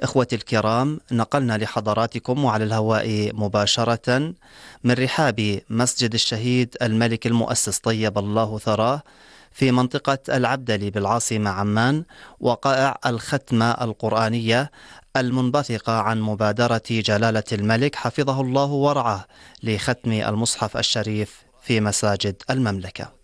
إخوتي الكرام، نقلنا لحضراتكم وعلى الهواء مباشرة من رحاب مسجد الشهيد الملك المؤسس طيب الله ثراه في منطقة العبدلي بالعاصمة عمان، وقائع الختمة القرآنية المنبثقة عن مبادرة جلالة الملك حفظه الله ورعاه لختم المصحف الشريف في مساجد المملكة.